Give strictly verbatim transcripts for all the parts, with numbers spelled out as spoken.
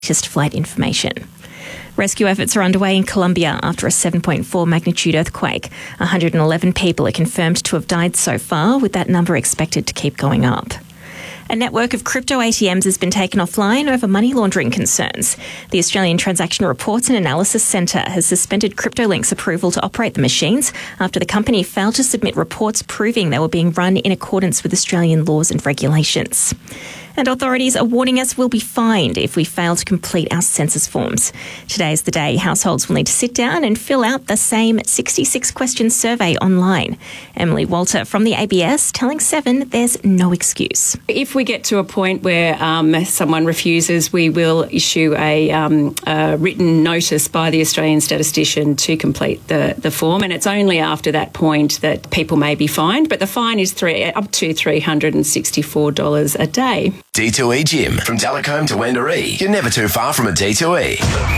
latest flight information. Rescue efforts are underway in Colombia after a seven point four magnitude earthquake. one hundred eleven people are confirmed to have died so far, with that number expected to keep going up. A network of crypto A T Ms has been taken offline over money laundering concerns. The Australian Transaction Reports and Analysis Centre has suspended CryptoLink's approval to operate the machines after the company failed to submit reports proving they were being run in accordance with Australian laws and regulations. And authorities are warning us we'll be fined if we fail to complete our census forms. Today is the day households will need to sit down and fill out the same sixty-six question survey online. Emily Walter from the A B S telling Seven there's no excuse. If we get to a point where um, someone refuses, we will issue a, um, a written notice by the Australian statistician to complete the, the form, and it's only after that point that people may be fined, but the fine is three, up to three hundred sixty-four dollars a day. D two E Gym. From Delacombe to Wendouree. You're never too far from a D two E.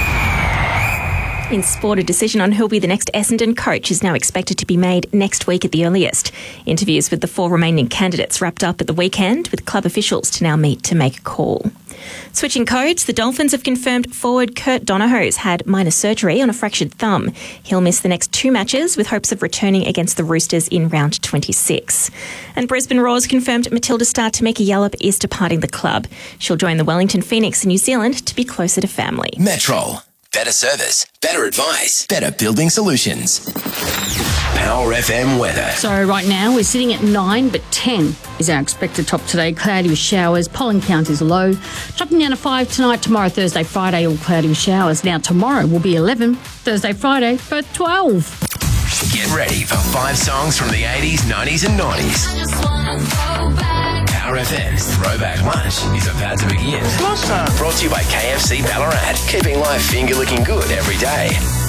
In sport, a decision on who'll be the next Essendon coach is now expected to be made next week at the earliest. Interviews with the four remaining candidates wrapped up at the weekend, with club officials to now meet to make a call. Switching codes, the Dolphins have confirmed forward Kurt Donohoe's had minor surgery on a fractured thumb. He'll miss the next two matches with hopes of returning against the Roosters in round twenty-six. And Brisbane Roar's confirmed Matilda star Tamika Yallop is departing the club. She'll join the Wellington Phoenix in New Zealand to be closer to family. Metro. Better service, better advice, better building solutions. Power F M weather. So right now we're sitting at nine, but ten is our expected top today. Cloudy with showers, pollen count is low. Dropping down to five tonight, tomorrow, Thursday, Friday, all cloudy with showers. Now tomorrow will be eleven, Thursday, Friday, but twelve. Get ready for five songs from the eighties, nineties and nineties. Power F M's Throwback Lunch is about to begin. Brought to you by K F C Ballarat, keeping life finger looking good every day.